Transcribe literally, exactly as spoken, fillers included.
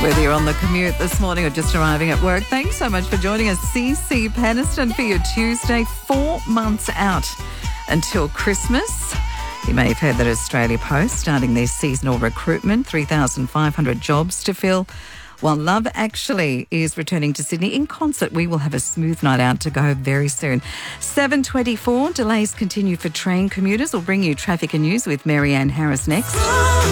Whether you're on the commute this morning or just arriving at work, thanks so much for joining us. C C Peniston for your Tuesday, four months out until Christmas. You may have heard that Australia Post starting their seasonal recruitment, three thousand five hundred jobs to fill. While Love Actually is returning to Sydney in concert, we will have a smooth night out to go very soon. seven twenty-four, delays continue for train commuters. We'll bring you traffic and news with Mary Ann Harris next.